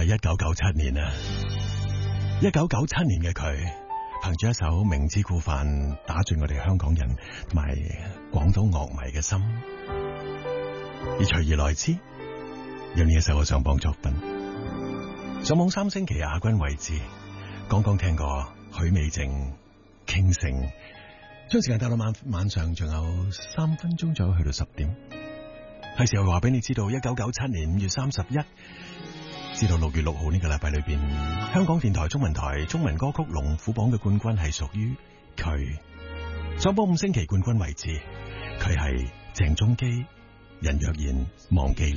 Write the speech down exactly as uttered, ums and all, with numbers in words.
一九九七年啊！一九九七年嘅佢，憑住一首明知故犯，打進我哋香港人同埋廣東樂迷嘅心，而隨而來之，有呢一首嘅上榜作品，上榜三星期亞軍位置。剛剛聽過許美靜傾城，將時間帶到晚晚上，仲有三分鐘左右去到十點，係時候話俾你知道，一九九七年五月三十一至到六月六號呢個禮拜裏邊，香港電台中文台中文歌曲龍虎榜嘅冠軍係屬於佢，上榜五星期冠軍位置，佢係鄭中基、任若然忘記了。